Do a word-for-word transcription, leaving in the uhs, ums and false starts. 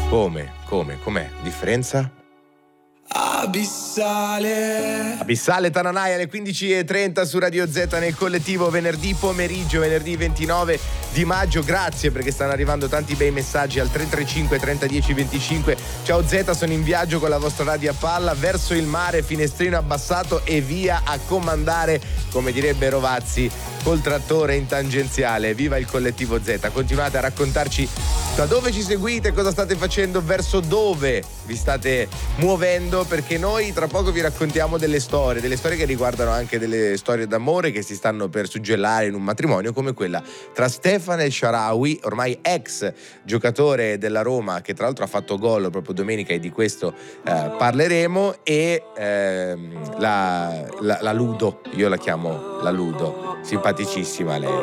Come? Come? Com'è? Differenza? Abissale. Abissale Tananai alle quindici e trenta su Radio Z nel collettivo, venerdì pomeriggio, venerdì ventinove di maggio. Grazie perché stanno arrivando tanti bei messaggi al tre tre cinque trenta dieci venticinque. Ciao Z, sono in viaggio con la vostra radio a palla verso il mare, finestrino abbassato e via a comandare, come direbbe Rovazzi, col trattore in tangenziale. Viva il collettivo Z. Continuate a raccontarci da dove ci seguite, cosa state facendo, verso dove vi state muovendo, perché noi tra poco vi raccontiamo delle storie, delle storie che riguardano anche delle storie d'amore che si stanno per suggellare in un matrimonio, come quella tra Stefan El Shaarawy, ormai ex giocatore della Roma, che tra l'altro ha fatto gol proprio domenica e di questo eh, parleremo, e ehm, la, la, la Ludo, io la chiamo la Ludo, simpaticissima lei.